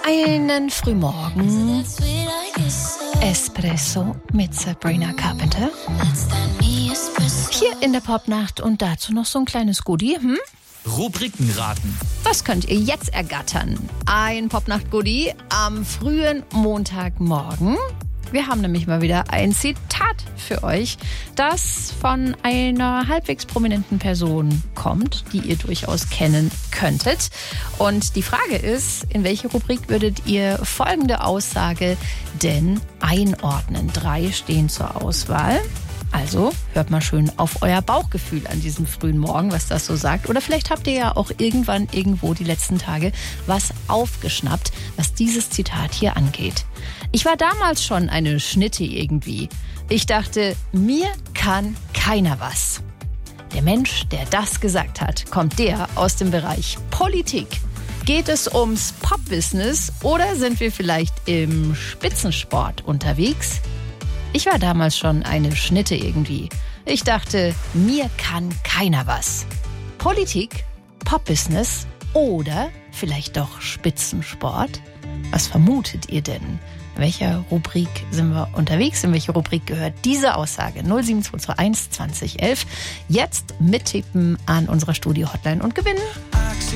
Einen Frühmorgen Espresso mit Sabrina Carpenter. Hier in der Popnacht und dazu noch so ein kleines Goodie. Rubrikenraten. Was könnt ihr jetzt ergattern? Ein Popnacht-Goodie am frühen Montagmorgen. Wir haben nämlich mal wieder ein Zitat für euch, das von einer halbwegs prominenten Person kommt, die ihr durchaus kennen könntet. Und die Frage ist, in welche Rubrik würdet ihr folgende Aussage denn einordnen? 3 stehen zur Auswahl. Also hört mal schön auf euer Bauchgefühl an diesem frühen Morgen, was das so sagt. Oder vielleicht habt ihr ja auch irgendwann irgendwo die letzten Tage was aufgeschnappt, was dieses Zitat hier angeht. Ich war damals schon eine Schnitte irgendwie. Ich dachte, mir kann keiner was. Der Mensch, der das gesagt hat, kommt der aus dem Bereich Politik. Geht es ums Pop-Business oder sind wir vielleicht im Spitzensport unterwegs? Ich war damals schon eine Schnitte irgendwie. Ich dachte, mir kann keiner was. Politik, Pop-Business oder vielleicht doch Spitzensport? Was vermutet ihr denn? In welcher Rubrik sind wir unterwegs? In welche Rubrik gehört diese Aussage? 07221 2011. Jetzt mittippen an unserer Studio-Hotline und gewinnen